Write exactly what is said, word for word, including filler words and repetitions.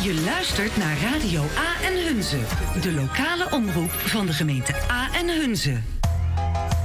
Je luistert naar Radio A en Hunze, de lokale omroep van de gemeente A en Hunze.